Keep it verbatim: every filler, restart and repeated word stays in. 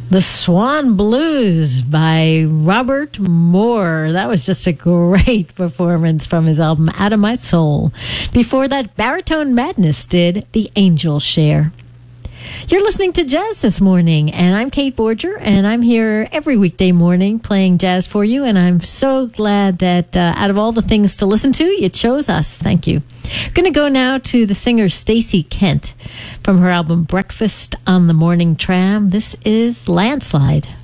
The Swan Blues by Robert Moore. That was just a great performance from his album Out of My Soul. Before that, Baritone Madness did The Angel Share. You're listening to Jazz This Morning, and I'm Kate Borger, and I'm here every weekday morning playing jazz for you, and I'm so glad that uh, out of all the things to listen to, you chose us. Thank you. I'm going to go now to the singer Stacey Kent from her album Breakfast on the Morning Tram. This is Landslide.